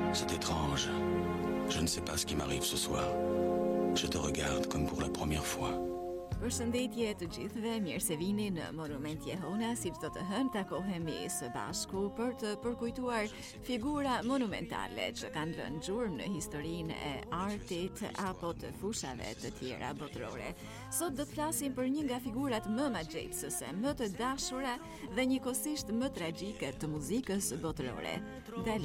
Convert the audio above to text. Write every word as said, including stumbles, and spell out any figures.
C'est étrange. Je ne sais pas ce qui m'arrive ce soir. Je te regarde comme pour la première fois. Përshëndetje të gjithëve, mirë se vini në Monument Jehona, si çdo të hënë takohemi së bashku për të përkujtuar figura monumentale që kanë lënë gjurmë në historinë e artit apo të fushave të tjera botërore. Sot do të flasim për një nga figurat më magjepsëse, më të dashura dhe njëkohësisht më tragjike të muzikës botërore.